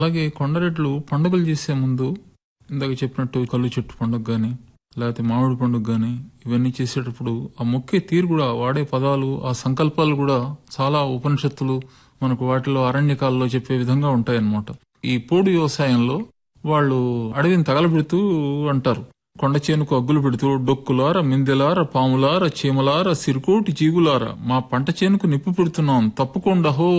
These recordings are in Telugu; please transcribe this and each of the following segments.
అలాగే కొండరెడ్లు పండుగలు చేసే ముందు ఇందాక చెప్పినట్టు కల్లు చెట్టు పండుగ కానీ లేకపోతే మామిడి పండుగ కానీ ఇవన్నీ చేసేటప్పుడు ఆ మొక్కే తీరు కూడా వాడే పదాలు ఆ సంకల్పాలు కూడా చాలా ఉపనిషత్తులు మనకు వాటిలో అరణ్యకాలలో చెప్పే విధంగా ఉంటాయన్నమాట. ఈ పోడు వ్యవసాయంలో వాళ్ళు అడవిని తగలబెడుతూ అంటారు. కొండ చేనుకు అగ్గులు పెడుతూ డొక్కులార మిందెలార పాములార చీమలార సిరుకోటి జీవులార మా పంట చేనుకు నిప్పు పెడుతున్నాం తప్పకుండా హో.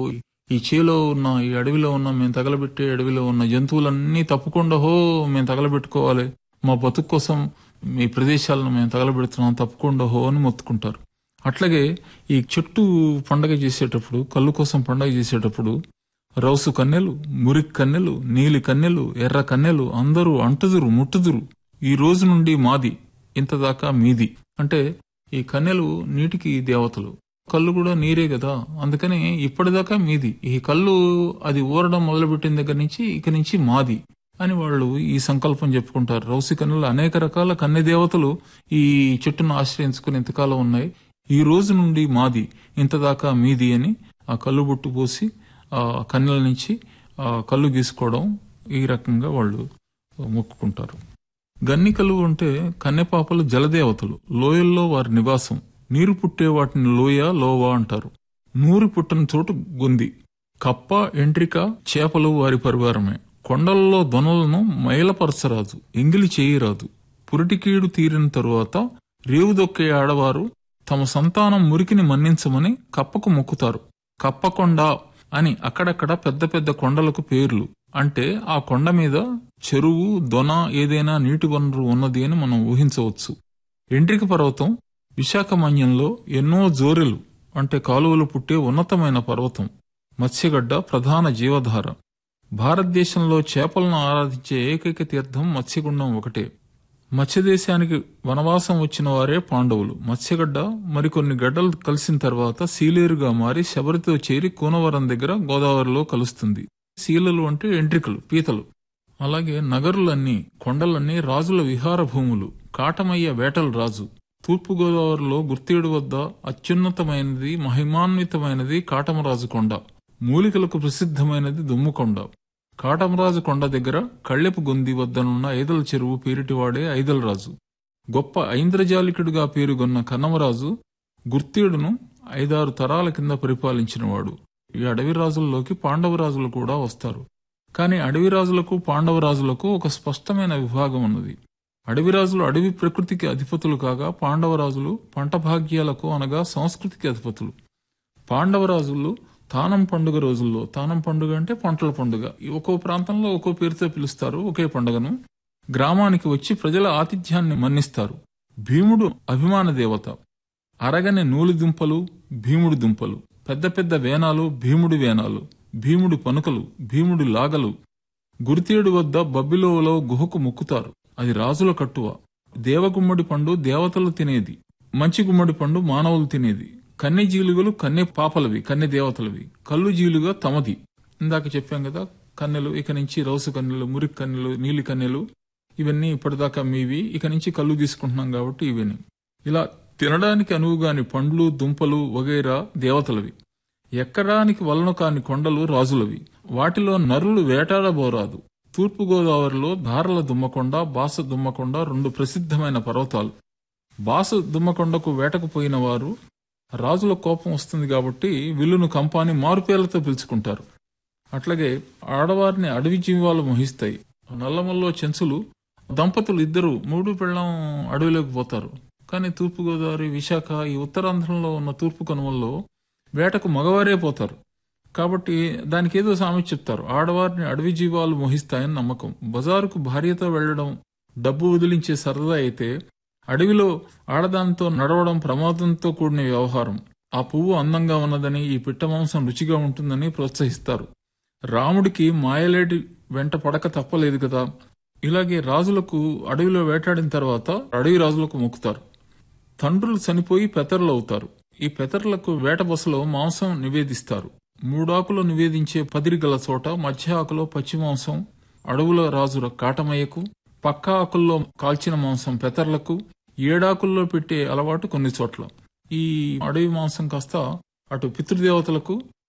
ఈ చేలో ఉన్న ఈ అడవిలో ఉన్న మేము తగలబెట్టే అడవిలో ఉన్న జంతువులన్నీ తప్పకుండా హో మేము తగలబెట్టుకోవాలి, మా బతుకు కోసం మీ ప్రదేశాలను మేము తగలబెడుతున్నాం తప్పకుండా హో అని మొత్తుకుంటారు. అట్లాగే ఈ చెట్టు పండగ చేసేటప్పుడు కళ్ళు కోసం పండగ చేసేటప్పుడు రౌసు కన్నెలు, మురికి కన్నెలు, నీలి కన్నెలు, ఎర్ర కన్నెలు అందరూ అంటుదురు ముట్టుదురు, ఈ రోజు నుండి మాది ఇంతదాకా మీది. అంటే ఈ కన్నెలు నీటికి దేవతలు, కళ్ళు కూడా నీరే కదా, అందుకని ఇప్పటిదాకా మీది, ఈ కళ్ళు అది ఊరడం మొదలుపెట్టిన దగ్గర నుంచి ఇక నుంచి మాది అని వాళ్ళు ఈ సంకల్పం చెప్పుకుంటారు. రౌసి కన్నులు అనేక రకాల కన్నె దేవతలు ఈ చెట్టును ఆశ్రయించుకుని ఇంతకాలం ఉన్నాయి, ఈ రోజు నుండి మాది ఇంతదాకా మీది అని ఆ కళ్ళు బొట్టు పోసి ఆ కన్నెల నుంచి ఆ కళ్ళు గీసుకోవడం ఈ రకంగా వాళ్ళు మొక్కుకుంటారు. గన్నికలు అంటే కన్నెపాపలు జలదేవతలు, లోయల్లో వారి నివాసం, నీరు పుట్టే వాటిని లోయ లోవా అంటారు. నూరి పుట్టిన చోటు గొంది, కప్ప ఎంట్రిక చేపలు వారి పరివారమే. కొండలలో దొనలను మైలపరచరాదు, ఎంగిలి చేయరాదు. పురిటికీడు తీరిన తరువాత రేవుదొక్కే ఆడవారు తమ సంతానం మురికిని మన్నించమని కప్పకు మొక్కుతారు. కప్పకొండ అని అక్కడక్కడ పెద్ద పెద్ద కొండలకు పేర్లు. అంటే ఆ కొండ మీద చెరువు దొన ఏదైనా నీటి వనరు ఉన్నది అని మనం ఊహించవచ్చు. ఎండ్రిక పర్వతం విశాఖ మన్యంలో ఎన్నో జోరెలు అంటే కాలువలు పుట్టే ఉన్నతమైన పర్వతం. మత్స్యగడ్డ ప్రధాన జీవధార. భారతదేశంలో చేపలను ఆరాధించే ఏకైక తీర్థం మత్స్యగుండం ఒకటే. మత్స్యదేశానికి వనవాసం వచ్చిన వారే పాండవులు. మత్స్యగడ్డ మరికొన్ని గడ్డలు కలిసిన తర్వాత సీలేరుగా మారి శబరితో చేరి కూనవరం దగ్గర గోదావరిలో కలుస్తుంది. శీలలు అంటే ఎంట్రికలు, పీతలు. అలాగే నగరులన్నీ కొండలన్నీ రాజుల విహార భూములు. కాటమయ్య వేటల రాజు. తూర్పుగోదావరిలో గుర్తేడు వద్ద అత్యున్నతమైనది మహిమాన్వితమైనది కాటమరాజు కొండ. మూలికలకు ప్రసిద్ధమైనది దుమ్ముకొండ. కాటమరాజు కొండ దగ్గర కళ్ళెపు గొంది వద్దనున్న ఐదల చెరువు పేరిటివాడే ఐదలరాజు. గొప్ప ఐంద్రజాలికుడిగా పేరుగొన్న కన్నమరాజు గుర్తేడును 5-6 తరాల కింద పరిపాలించినవాడు. ఈ అడవి రాజుల్లోకి పాండవరాజులు కూడా వస్తారు. కానీ అడవి రాజులకు పాండవరాజులకు ఒక స్పష్టమైన విభాగం ఉన్నది. అడవిరాజులు అడవి ప్రకృతికి అధిపతులు కాగా పాండవరాజులు పంట భాగ్యాలకు అనగా సంస్కృతికి అధిపతులు. పాండవరాజులు తానం పండుగ రోజుల్లో, తానం పండుగ అంటే పంటల పండుగ, ఒక్కో ప్రాంతంలో ఒక్కో పేరుతో పిలుస్తారు ఒకే పండుగను, గ్రామానికి వచ్చి ప్రజల ఆతిథ్యాన్ని మన్నిస్తారు. భీముడు అభిమాన దేవత. అరగని నూలి దుంపలు భీముడి దుంపలు, పెద్ద పెద్ద వేనాలు భీముడి వేనాలు, భీముడి పనుకలు భీముడి లాగలు. గురితేడు వద్ద బబ్బిలోలో గుహకు మొక్కుతారు, అది రాజుల కట్టువ. దేవగుమ్మడి పండు దేవతలు తినేది, మంచి గుమ్మడి పండు మానవులు తినేది. కన్నె జీలుగలు కన్నె పాపలవి, కన్నె దేవతలవి. కళ్ళు జీలుగా తమది. ఇందాక చెప్పాం కదా కన్నెలు, ఇక నుంచి రౌసు కన్నెలు, మురికి కన్నెలు, నీలి కన్నెలు ఇవన్నీ ఇప్పటిదాకా మీవి, ఇక నుంచి కళ్ళు తీసుకుంటున్నాం కాబట్టి ఇవన్నీ. ఇలా తినడానికి అనువుగాని పండ్లు దుంపలు వగైరా దేవతలవి. ఎక్కడానికి వలన కాని కొండలు రాజులవి, వాటిలో నరులు వేటాడబోరాదు. తూర్పుగోదావరిలో ధారల దుమ్మకొండ, బాస దుమ్మకొండ 2 ప్రసిద్ధమైన పర్వతాలు. బాస దుమ్మకొండకు వేటకు పోయిన వారు రాజుల కోపం వస్తుంది కాబట్టి విల్లును కంపాని మారుపేర్లతో పిలుచుకుంటారు. అట్లాగే ఆడవారిని అడవి జీవాలు మోహిస్తాయి. నల్లమల్లో చెంచులు దంపతులు ఇద్దరు 3 పెళ్ళం అడవిలోకి పోతారు. కానీ తూర్పుగోదావరి, విశాఖ ఈ ఉత్తరాంధ్రంలో ఉన్న తూర్పు కనుమల్లో వేటకు మగవారే పోతారు. కాబట్టి దానికి ఏదో సామెత చెప్తారు, ఆడవారిని అడవి జీవాలు మోహిస్తాయని నమ్మకం. బజారుకు భార్యతో వెళ్లడం డబ్బు వదిలించే సరదా అయితే, అడవిలో ఆడదానితో నడవడం ప్రమాదంతో కూడిన వ్యవహారం. ఆ పువ్వు అందంగా ఉన్నదని, ఈ పిట్ట మాంసం రుచిగా ఉంటుందని ప్రోత్సహిస్తారు. రాముడికి మాయలేటి వెంట పడక తప్పలేదు కదా. ఇలాగే రాజులకు అడవిలో వేటాడిన తర్వాత అడవి రాజులకు మొక్కుతారు. తండ్రులు చనిపోయి పెతరులు అవుతారు. ఈ పెతరులకు వేట బసలో మాంసం నివేదిస్తారు. 3 ఆకులు నివేదించే పదిరి గల చోట మధ్య ఆకులో పచ్చి మాంసం అడవుల రాజుల కాటమయ్యకు, పక్క ఆకుల్లో కాల్చిన మాంసం పెతర్లకు, 7 ఆకుల్లో పెట్టే అలవాటు కొన్ని చోట్ల. ఈ అడవి మాంసం కాస్త అటు పితృదేవతలకు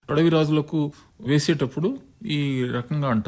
అడవి రాజులకు వేసేటప్పుడు ఈ రకంగా అంటారు.